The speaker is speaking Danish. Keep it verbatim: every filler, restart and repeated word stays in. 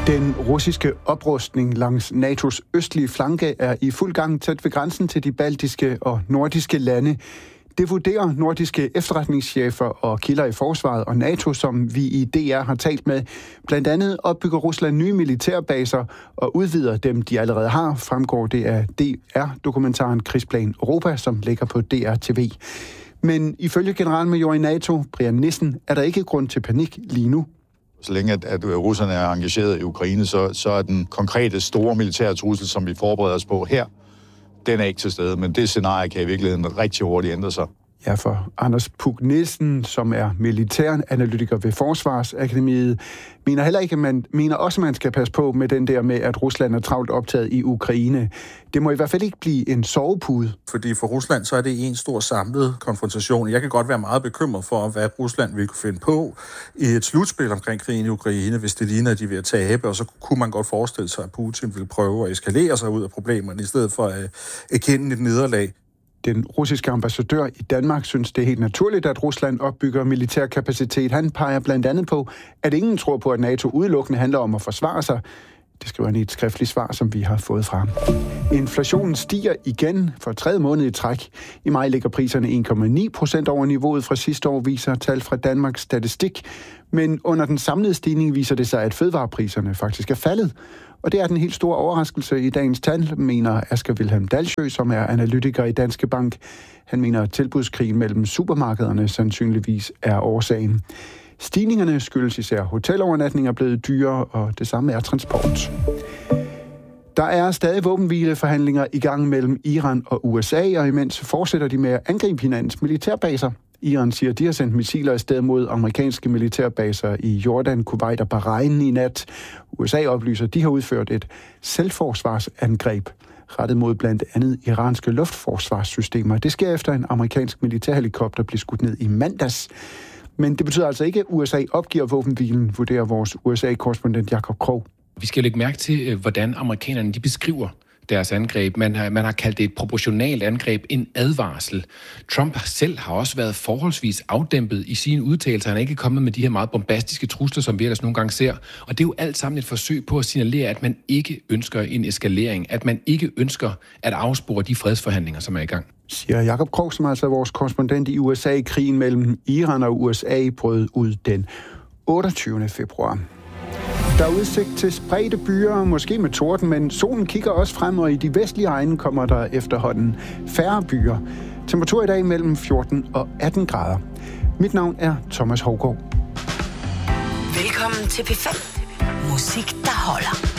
Den russiske oprustning langs N A T O's østlige flanke er i fuld gang tæt ved grænsen til de baltiske og nordiske lande. Det vurderer nordiske efterretningschefer og kilder i forsvaret og NATO, som vi i D R har talt med. Blandt andet opbygger Rusland nye militærbaser og udvider dem, de allerede har, fremgår det af D R-dokumentaren Krigsplan Europa, som ligger på D R T V. Men ifølge generalmajor i NATO, Brian Nissen, er der ikke grund til panik lige nu. Så længe at, at russerne er engageret i Ukraine, så, så er den konkrete store militære trussel, som vi forbereder os på her, den er ikke til stede, men det scenarie kan i virkeligheden rigtig hurtigt ændre sig. Ja, for Anders Puk Nielsen, som er militæranalytiker ved Forsvarsakademiet, mener heller ikke, at man mener også, at man skal passe på med den der med, at Rusland er travlt optaget i Ukraine. Det må i hvert fald ikke blive en sovepude. Fordi for Rusland, så er det en stor samlet konfrontation. Jeg kan godt være meget bekymret for, hvad Rusland vil kunne finde på i et slutspil omkring krigen i Ukraine, hvis det ligner, at de er ved at tabe, og så kunne man godt forestille sig, at Putin vil prøve at eskalere sig ud af problemerne, i stedet for at erkende et nederlag. Den russiske ambassadør i Danmark synes, det er helt naturligt, at Rusland opbygger militær kapacitet. Han peger blandt andet på, at ingen tror på, at NATO udelukkende handler om at forsvare sig. Det skriver han i et skriftligt svar, som vi har fået fra. Inflationen stiger igen for tredje måned i træk. I maj ligger priserne en komma ni procent over niveauet fra sidste år, viser tal fra Danmarks Statistik. Men under den samlede stigning viser det sig, at fødevarepriserne faktisk er faldet. Og det er den helt store overraskelse i dagens tal, mener Asger Wilhelm Dalsjø, som er analytiker i Danske Bank. Han mener, at tilbudskrigen mellem supermarkederne sandsynligvis er årsagen. Stigningerne skyldes især hotelovernatninger blevet dyrere, og det samme er transport. Der er stadig våbenhvileforhandlinger i gang mellem Iran og U S A, og imens fortsætter de med at angribe hinandens militærbaser. Iran siger, at de har sendt missiler afsted mod amerikanske militærbaser i Jordan, Kuwait og Bahrain i nat. U S A oplyser, at de har udført et selvforsvarsangreb rettet mod blandt andet iranske luftforsvarssystemer. Det sker efter en amerikansk militærhelikopter blev skudt ned i mandags. Men det betyder altså ikke, at U S A opgiver våbenhvilen, vurderer vores U S A-korrespondent Jakob Krog. Vi skal lægge mærke til, hvordan amerikanerne de beskriver deres angreb. Man har, man har kaldt det et proportionalt angreb, en advarsel. Trump selv har også været forholdsvis afdæmpet i sine udtalelser. Han er ikke kommet med de her meget bombastiske trusler, som vi ellers nogle gange ser. Og det er jo alt sammen et forsøg på at signalere, at man ikke ønsker en eskalering, at man ikke ønsker at afspore de fredsforhandlinger, som er i gang. Siger Jakob Krog, som altså er vores korrespondent i U S A. Krigen mellem Iran og U S A brød ud den otteogtyvende februar. Der er udsigt til spredte byer, måske med torden, men solen kigger også frem, og i de vestlige egne kommer der efterhånden færre byer. Temperatur i dag mellem fjorten og atten grader. Mit navn er Thomas Hougaard. Velkommen til P fem. Musik, der holder.